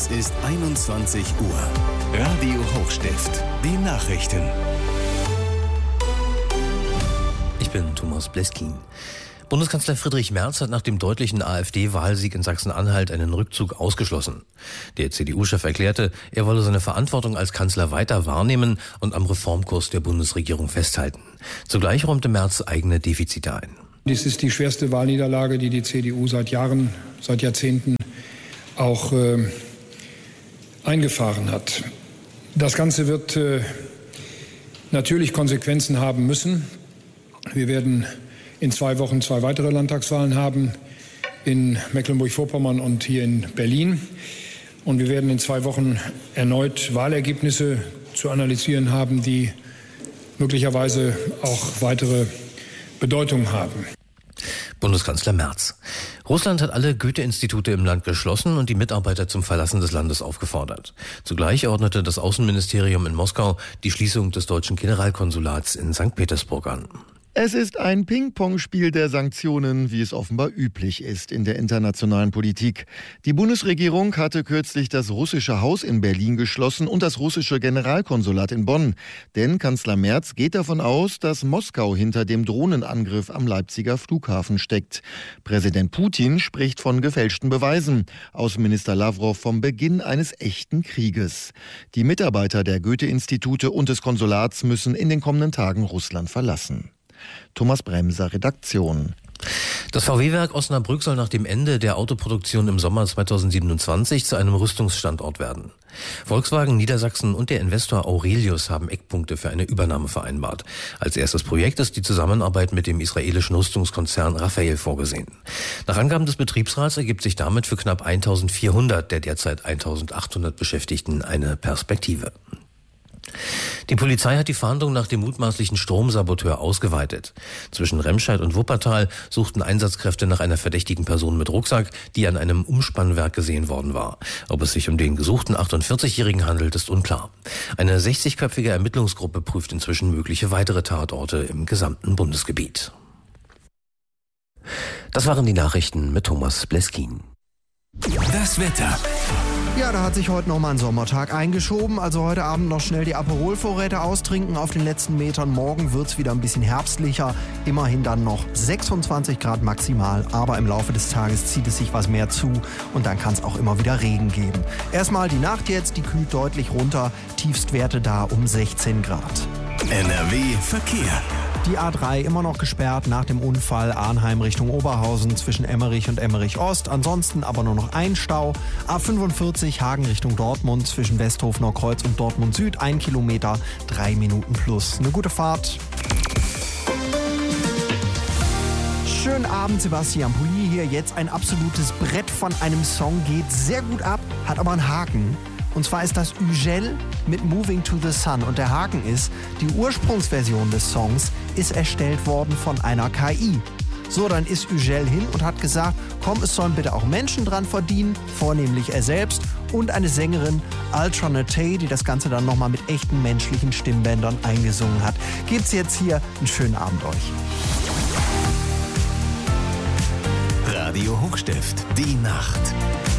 Es ist 21 Uhr. Radio Hochstift. Die Nachrichten. Ich bin Thomas Bleskin. Bundeskanzler Friedrich Merz hat nach dem deutlichen AfD-Wahlsieg in Sachsen-Anhalt einen Rückzug ausgeschlossen. Der CDU-Chef erklärte, er wolle seine Verantwortung als Kanzler weiter wahrnehmen und am Reformkurs der Bundesregierung festhalten. Zugleich räumte Merz eigene Defizite ein. Dies ist die schwerste Wahlniederlage, die die CDU seit Jahren, seit Jahrzehnten auch eingefahren hat. Das Ganze wird natürlich Konsequenzen haben müssen. Wir werden in 2 Wochen 2 weitere Landtagswahlen haben, in Mecklenburg-Vorpommern und hier in Berlin. Und wir werden in 2 Wochen erneut Wahlergebnisse zu analysieren haben, die möglicherweise auch weitere Bedeutung haben. Bundeskanzler Merz. Russland hat alle Goethe-Institute im Land geschlossen und die Mitarbeiter zum Verlassen des Landes aufgefordert. Zugleich ordnete das Außenministerium in Moskau die Schließung des deutschen Generalkonsulats in St. Petersburg an. Es ist ein Ping-Pong-Spiel der Sanktionen, wie es offenbar üblich ist in der internationalen Politik. Die Bundesregierung hatte kürzlich das russische Haus in Berlin geschlossen und das russische Generalkonsulat in Bonn. Denn Kanzler Merz geht davon aus, dass Moskau hinter dem Drohnenangriff am Leipziger Flughafen steckt. Präsident Putin spricht von gefälschten Beweisen. Außenminister Lavrov vom Beginn eines echten Krieges. Die Mitarbeiter der Goethe-Institute und des Konsulats müssen in den kommenden Tagen Russland verlassen. Thomas Bremser, Redaktion. Das VW-Werk Osnabrück soll nach dem Ende der Autoproduktion im Sommer 2027 zu einem Rüstungsstandort werden. Volkswagen Niedersachsen und der Investor Aurelius haben Eckpunkte für eine Übernahme vereinbart. Als erstes Projekt ist die Zusammenarbeit mit dem israelischen Rüstungskonzern Rafael vorgesehen. Nach Angaben des Betriebsrats ergibt sich damit für knapp 1400 der derzeit 1800 Beschäftigten eine Perspektive. Die Polizei hat die Fahndung nach dem mutmaßlichen Stromsaboteur ausgeweitet. Zwischen Remscheid und Wuppertal suchten Einsatzkräfte nach einer verdächtigen Person mit Rucksack, die an einem Umspannwerk gesehen worden war. Ob es sich um den gesuchten 48-Jährigen handelt, ist unklar. Eine 60-köpfige Ermittlungsgruppe prüft inzwischen mögliche weitere Tatorte im gesamten Bundesgebiet. Das waren die Nachrichten mit Thomas Bleskin. Das Wetter. Ja, da hat sich heute nochmal ein Sommertag eingeschoben. Also heute Abend noch schnell die Aperol-Vorräte austrinken auf den letzten Metern. Morgen wird's wieder ein bisschen herbstlicher. Immerhin dann noch 26 Grad maximal. Aber im Laufe des Tages zieht es sich was mehr zu. Und dann kann es auch immer wieder Regen geben. Erstmal die Nacht jetzt, die kühlt deutlich runter. Tiefstwerte da um 16 Grad. NRW Verkehr. Die A3 immer noch gesperrt nach dem Unfall Arnheim Richtung Oberhausen zwischen Emmerich und Emmerich Ost. Ansonsten aber nur noch ein Stau. A45 Hagen Richtung Dortmund zwischen Westhofener Kreuz und Dortmund Süd 1 Kilometer, 3 Minuten plus. Eine gute Fahrt. Schönen Abend, Sebastian Pulli hier. Jetzt ein absolutes Brett von einem Song, geht sehr gut ab, hat aber einen Haken. Und zwar ist das Ugel mit Moving to the Sun. Und der Haken ist, die Ursprungsversion des Songs ist erstellt worden von einer KI. So, dann ist Ugel hin und hat gesagt, komm, es sollen bitte auch Menschen dran verdienen, vornehmlich er selbst und eine Sängerin, Alternate, die das Ganze dann nochmal mit echten menschlichen Stimmbändern eingesungen hat. Gibt's jetzt hier einen schönen Abend euch. Radio Hochstift, die Nacht.